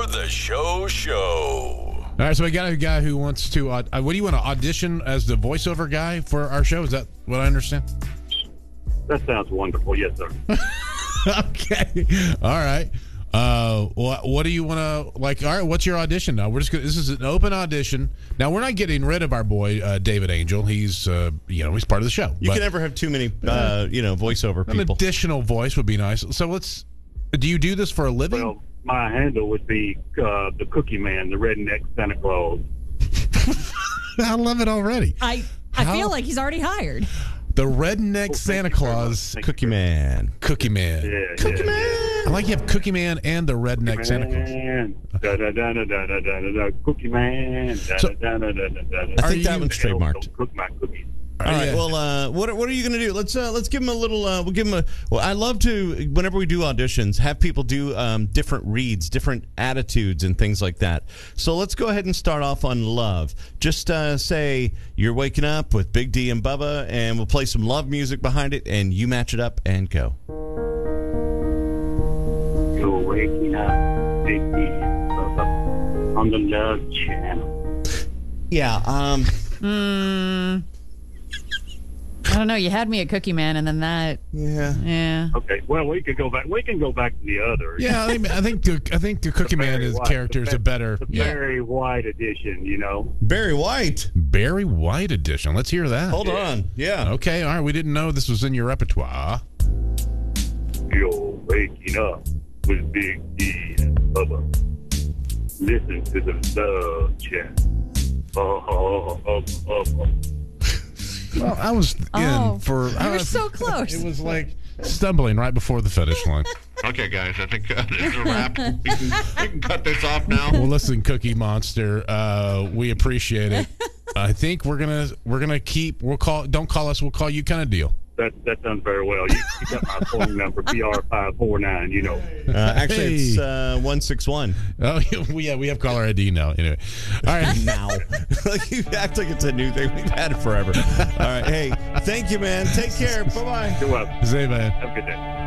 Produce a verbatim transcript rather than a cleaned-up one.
Before the show show. All right, so we got a guy who wants to. Uh, what do you want to audition as the voiceover guy for our show? Is that what I understand? That sounds wonderful. Yes, sir. Okay. All right. Uh, what, what do you want to like? All right, what's your audition now? We're just gonna, this is an open audition. Now we're not getting rid of our boy uh, David Angel. He's uh, you know he's part of the show. You can never have too many uh, you know voiceover an people. additional voice would be nice. So let's. Do you do this for a living? Well, my handle would be uh, the Cookie Man, the redneck Santa Claus. I love it already. I I How- feel like he's already hired. The redneck Oh, Santa thank you very Claus, much. Thank Cookie you very Man. Cookie Man. Yeah, Cookie yeah, Man. I like you have Cookie Man and the redneck Cookie Santa Claus. Man. Da, da, da, da, da, da, da, da, da. Cookie Man. Da, So- da, da, da, da, da, da. I think Are that you- one's Hell, trademarked. don't cook my cookies. All right. Yeah. Well, uh, what what are you going to do? Let's uh, let's give him a little. Uh, we'll give him a. Well, I love to whenever we do auditions, have people do um, different reads, different attitudes, and things like that. So let's go ahead and start off on love. Just uh, say you're waking up with Big D and Bubba, and we'll play some love music behind it, and you match it up and go. You're waking up, Big D, uh, on the Love Channel. Yeah. Um. Hmm. I don't know. You had me at Cookie Man, and then that. Yeah. Yeah. Okay, well, we could go back. We can go back to the other. Yeah, I think I think the, I think the Cookie Man Barry is White, character is the a better The yeah. Barry White edition, you know. Barry White. Barry White edition. Let's hear that. Hold on. Yeah. Okay, all right. We didn't know this was in your repertoire. You're waking up with Big D and Bubba. Listen to the Love Channel. Oh, oh, oh, oh, oh. Well, I was in Oh, for. you I were was- so close. It was like stumbling right before the finish line. Okay, guys, I think uh, this is a wrap. We can, we can cut this off now. Well, listen, Cookie Monster, uh, we appreciate it. I think we're gonna we're gonna keep. We'll call. Don't call us. We'll call you. Kind of deal. That that sounds very well. You, you got my phone number, P R five four nine, you know. Uh, actually, Hey. it's uh, one six one. Oh, we yeah, we have caller I D now. Anyway, all right. Now. Like you act like it's a new thing. We've had it forever. All right. Hey, thank you, man. Take care. Bye-bye. You're welcome. Say, man. Have a good day.